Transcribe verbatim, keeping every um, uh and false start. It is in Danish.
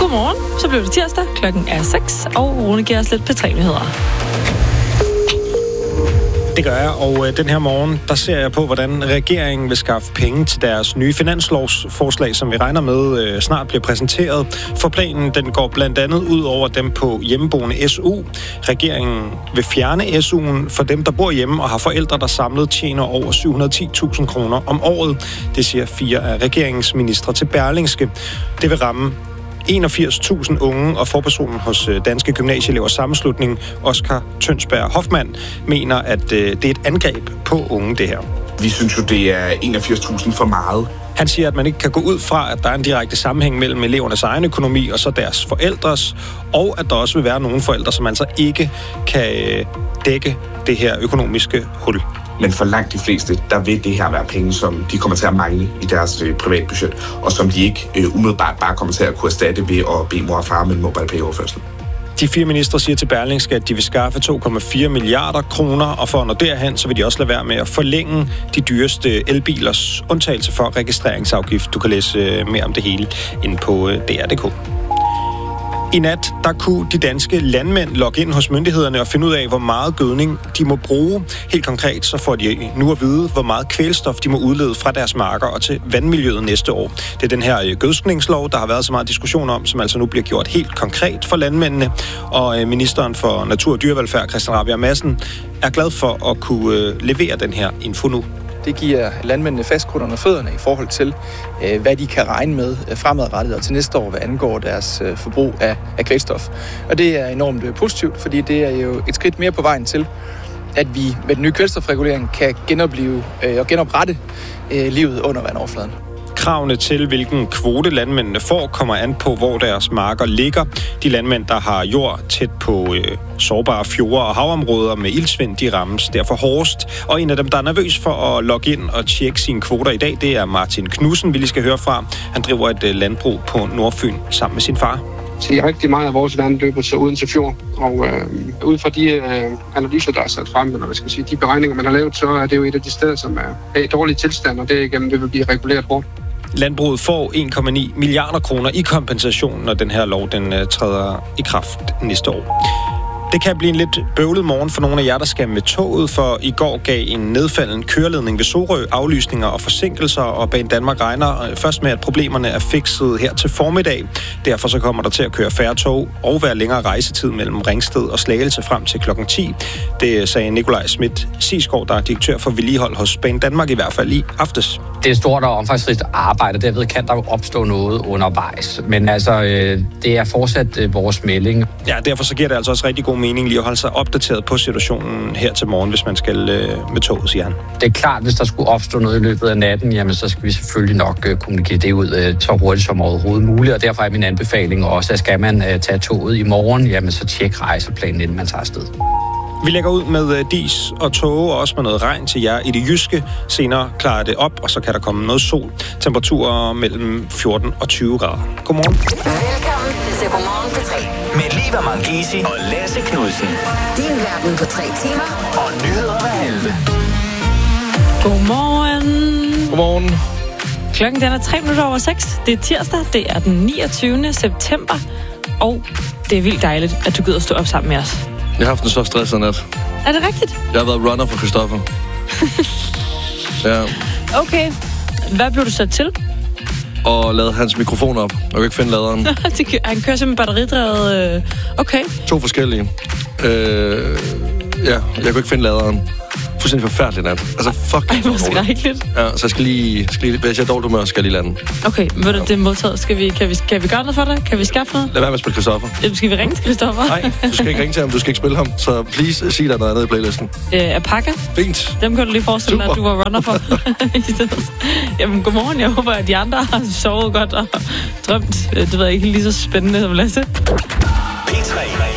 Godmorgen, så blev det tirsdag. Klokken er seks, og Rune giver os lidt P tre-nyheder. Det gør jeg, og øh, den her morgen, der ser jeg på, hvordan regeringen vil skaffe penge til deres nye finanslovsforslag, som vi regner med øh, snart bliver præsenteret. For planen, den går blandt andet ud over dem på hjemmeboende S U. Regeringen vil fjerne S U'en for dem, der bor hjemme og har forældre, der samlet tjener over syv hundrede og ti tusind kroner om året. Det siger fire af regeringens ministre til Berlingske. Det vil ramme enogfirs tusind unge, og forpersonen hos Danske Gymnasieelevers Sammenslutning, Oscar Tønsberg Hoffmann, mener, at det er et angreb på unge, det her. Vi synes jo, det er enogfirs tusind for meget. Han siger, at man ikke kan gå ud fra, at der er en direkte sammenhæng mellem elevernes egen økonomi og så deres forældres, og at der også vil være nogle forældre, som altså ikke kan dække det her økonomiske hul. Men for langt de fleste, der vil det her være penge, som de kommer til at mangle i deres øh, privatbudget, og som de ikke øh, umiddelbart bare kommer til at kunne erstatte ved at bede mor og far med en MobilePay-overførsel. De fire ministre siger til Berlingske, at de vil skaffe to komma fire milliarder kroner, og for at nå derhen, så vil de også lade være med at forlænge de dyreste elbilers undtagelse for registreringsafgift. Du kan læse mere om det hele inde på D R punktum d k. I nat, der kunne de danske landmænd logge ind hos myndighederne og finde ud af, hvor meget gødning de må bruge. Helt konkret, så får de nu at vide, hvor meget kvælstof de må udlede fra deres marker og til vandmiljøet næste år. Det er den her gødskningslov, der har været så meget diskussion om, som altså nu bliver gjort helt konkret for landmændene. Og ministeren for Natur- og Dyrevelfærd, Christian Rabjerg Madsen, er glad for at kunne levere den her info nu. Det giver landmændene fastgrund under fødderne i forhold til, hvad de kan regne med fremadrettet og til næste år, hvad angår deres forbrug af, af kvælstof. Og det er enormt positivt, fordi det er jo et skridt mere på vejen til, at vi med den nye kvælstofregulering kan genopleve og genoprette livet under vandoverfladen. Kravene til, hvilken kvote landmændene får, kommer an på, hvor deres marker ligger. De landmænd, der har jord tæt på øh, sårbare fjorde og havområder med iltsvind, de rammes derfor hårdest. Og en af dem, der er nervøs for at logge ind og tjekke sine kvoter i dag, det er Martin Knudsen, vi lige skal høre fra. Han driver et øh, landbrug på Nordfyn sammen med sin far. Så rigtig meget af vores vand løber så uden til fjord, og øh, ud fra de øh, analyser, der er sat frem, eller hvad skal jeg sige, de beregninger, man har lavet, så er det jo et af de steder, som er i dårlig tilstand, og derigennem det vil blive reguleret hårdt. Landbruget får en komma ni milliarder kroner i kompensation, når den her lov den, uh, træder i kraft næste år. Det kan blive en lidt bøvlet morgen for nogle af jer, der skal med toget, for i går gav en nedfalden køreledning ved Sorø aflysninger og forsinkelser, og Banedanmark regner først med, at problemerne er fikset her til formiddag. Derfor så kommer der til at køre færre tog og være længere rejsetid mellem Ringsted og Slagelse frem til klokken ti. Det sagde Nikolaj Schmidt Sisgaard, der er direktør for vedligehold hos Banedanmark, i hvert fald i aftes. Det er stort og omfangsrigt arbejde, derved kan der jo opstå noget undervejs. Men altså, øh, det er fortsat øh, vores melding. Ja, derfor så giver det altså også rigtig god mening lige at holde sig opdateret på situationen her til morgen, hvis man skal øh, med toget, siger han. Det er klart, hvis der skulle opstå noget i løbet af natten, jamen så skal vi selvfølgelig nok øh, kommunikere det ud øh, så hurtigt som overhovedet muligt. Og derfor er min anbefaling også, at skal man øh, tage toget i morgen, jamen så tjek rejseplanen, inden man tager afsted. Vi lægger ud med dis og tåge, og også med noget regn til jer i det jyske. Senere klarer det op, og så kan der komme noget sol. Temperaturer mellem fjorten og tyve grader. Godmorgen. Velkommen til Godmorgen på tre. Med Liva Mangisi og Lasse Knudsen. Din verden på tre timer. Og nyheder hver halve. Godmorgen. Godmorgen. Klokken den er tre minutter over seks. Det er tirsdag. Det er den niogtyvende september. Og det er vildt dejligt, at du gider stå op sammen med os. Jeg har haft en så stresset nat. Er det rigtigt? Jeg har været runner for Christoffer. Ja. Okay. Hvad blev du sat til? Og lavede hans mikrofon op. Jeg kan ikke finde laderen. Han kører simpelthen batteridrevet. Okay. To forskellige. Øh, ja, jeg kunne ikke finde laderen. Fuldstændig forfærdeligt nat. Altså, fuck. Ej, hvor skrækkeligt. Ja, så jeg skal lige... Skal lige hvis jeg er dårlig humør, skal jeg lige lande. Okay, ved du, det er modtaget. Skal vi, kan, vi, kan vi gøre noget for det? Kan vi skaffe noget? Lad være med at spille Christoffer. Ja, skal vi ringe til Christoffer? Nej, du skal ikke ringe til ham. Du skal ikke spille ham. Så please, sig dig noget andet i playlisten. Øh, Alpaca? Fint. Dem kan du lige forestille dig, at du var runner for. I stedet. Jamen, godmorgen. Jeg håber, at de andre har sovet godt og drømt. Det ved jeg ikke lige så spændende som Lasse. P tre